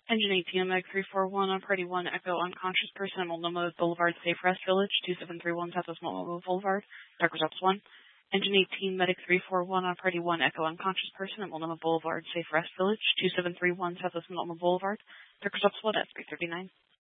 Engine 18, Meg 341 on Party 1, Echo unconscious person at Multnomah Boulevard, Safe Rest Village, 2731 Southwest Multnomah Boulevard, Dark Results 1. Engine 18, Medic 341 on Party 1, Echo unconscious person at Multnomah Boulevard, Safe Rest Village, 2731 Southwest Multnomah Boulevard, Dark Results 1 at 339.